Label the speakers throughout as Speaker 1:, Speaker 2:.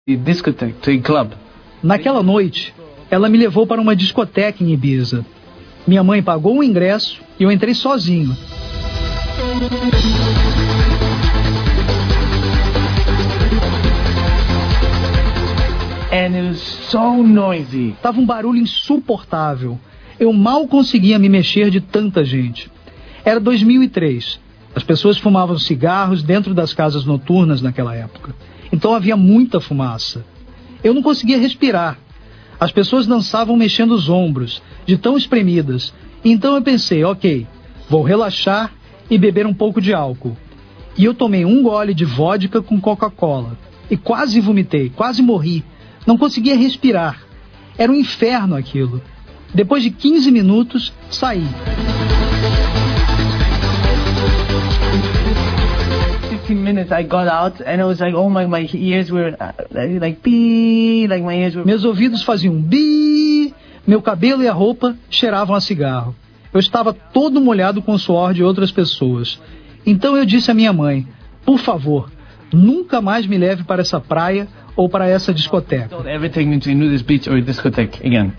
Speaker 1: Naquela noite, ela me levou para uma discoteca em Ibiza. Minha mãe pagou o ingresso e eu entrei sozinho.
Speaker 2: And it was so noisy.
Speaker 1: Tava um barulho insuportável. Eu mal conseguia me mexer de tanta gente. Era 2003. As pessoas fumavam cigarros dentro das casas noturnas naquela época. Então havia muita fumaça. Eu não conseguia respirar. As pessoas dançavam mexendo os ombros, de tão espremidas. Então eu pensei, ok, vou relaxar e beber um pouco de álcool. E eu tomei um gole de vodka com Coca-Cola. E quase vomitei, quase morri. Não conseguia respirar. Era um inferno aquilo. Depois de 15 minutos, saí.
Speaker 2: 15 minutes I got out and it was like, oh my ears were like bee, like my ears were...
Speaker 1: Meus ouvidos faziam bi, meu cabelo e a roupa cheiravam a cigarro. Eu estava todo molhado com o suor de outras pessoas. Então eu disse à minha mãe, por favor, nunca mais me leve para essa praia ou para essa discoteca.
Speaker 2: Don't ever take me to a nudist beach or a discotheque again.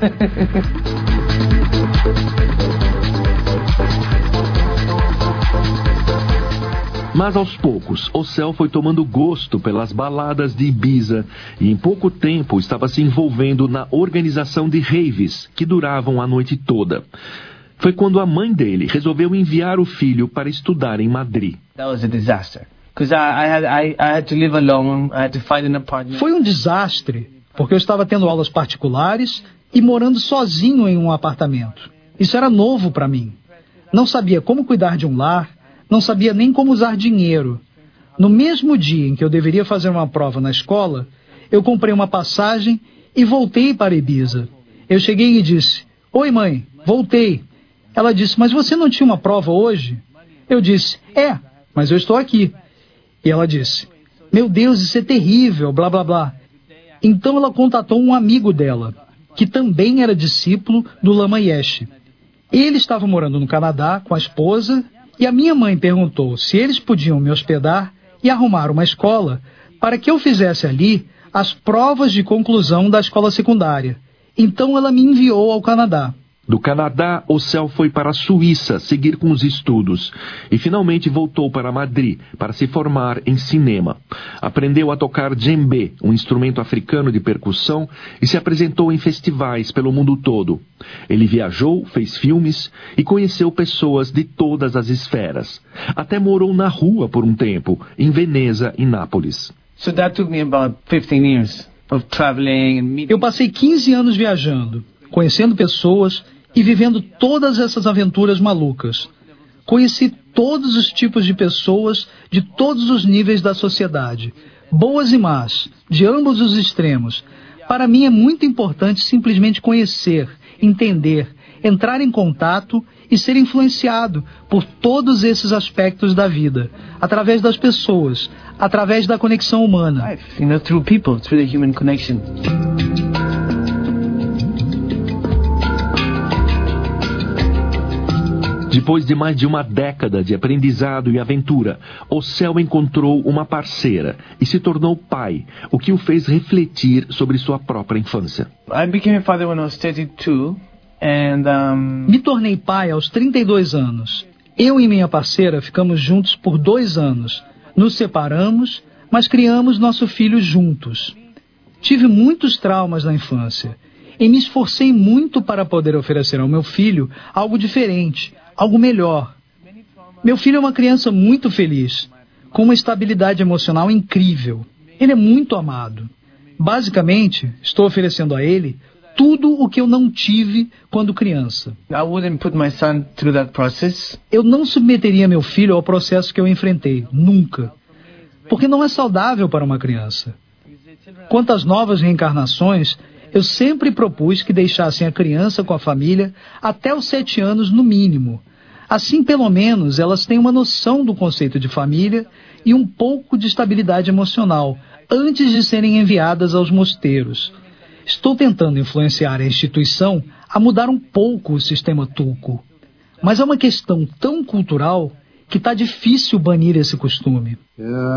Speaker 3: Mas aos poucos, Ocel foi tomando gosto pelas baladas de Ibiza e em pouco tempo estava se envolvendo na organização de raves que duravam a noite toda. Foi quando a mãe dele resolveu enviar o filho para estudar em Madrid.
Speaker 2: That was a disaster. Because I had to live alone, I had to find an apartment.
Speaker 1: Foi um desastre, porque eu estava tendo aulas particulares e morando sozinho em um apartamento. Isso era novo para mim. Não sabia como cuidar de um lar, não sabia nem como usar dinheiro. No mesmo dia em que eu deveria fazer uma prova na escola, eu comprei uma passagem e voltei para Ibiza. Eu cheguei e disse, oi mãe, voltei. Ela disse, mas você não tinha uma prova hoje? Eu disse, mas eu estou aqui. E ela disse, meu Deus, isso é terrível, blá blá blá. Então ela contatou um amigo dela, que também era discípulo do Lama Yeshe. Ele estava morando no Canadá com a esposa e a minha mãe perguntou se eles podiam me hospedar e arrumar uma escola para que eu fizesse ali as provas de conclusão da escola secundária. Então ela me enviou ao Canadá.
Speaker 3: Do Canadá, Ocel foi para a Suíça seguir com os estudos e finalmente voltou para Madrid para se formar em cinema. Aprendeu a tocar djembe, um instrumento africano de percussão, e se apresentou em festivais pelo mundo todo. Ele viajou, fez filmes e conheceu pessoas de todas as esferas. Até morou na rua por um tempo, em Veneza e Nápoles.
Speaker 2: So that took me about 15 years of traveling and meeting.
Speaker 1: Eu passei 15 anos viajando, conhecendo pessoas e vivendo todas essas aventuras malucas. Conheci todos os tipos de pessoas de todos os níveis da sociedade, boas e más, de ambos os extremos. Para mim é muito importante simplesmente conhecer, entender, entrar em contato e ser influenciado por todos esses aspectos da vida, através das pessoas, através da conexão humana.
Speaker 2: Through people, through the human connection.
Speaker 3: Depois de mais de uma década de aprendizado e aventura, Ocel encontrou uma parceira e se tornou pai, o que o fez refletir sobre sua própria infância.
Speaker 2: I became a father when I was 32 and
Speaker 1: Me tornei pai aos 32 anos. Eu e minha parceira ficamos juntos por 2 anos. Nos separamos, mas criamos nosso filho juntos. Tive muitos traumas na infância e me esforcei muito para poder oferecer ao meu filho algo diferente, algo melhor. Meu filho é uma criança muito feliz, com uma estabilidade emocional incrível. Ele é muito amado. Basicamente, estou oferecendo a ele tudo o que eu não tive quando criança.
Speaker 2: I wouldn't put my son through that process.
Speaker 1: Eu não submeteria meu filho ao processo que eu enfrentei, nunca. Porque não é saudável para uma criança. Quanto às novas reencarnações, eu sempre propus que deixassem a criança com a família até os 7 anos no mínimo. Assim, pelo menos, elas têm uma noção do conceito de família e um pouco de estabilidade emocional antes de serem enviadas aos mosteiros. Estou tentando influenciar a instituição a mudar um pouco o sistema turco. Mas é uma questão tão cultural que está difícil banir esse costume.